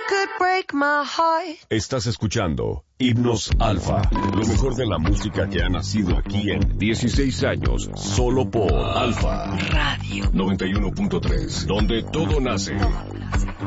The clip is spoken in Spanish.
could break my heart. Estás escuchando Himnos Alfa, lo mejor de la música que ha nacido aquí en 16 años, solo por Alfa Radio 91.3, donde todo nace.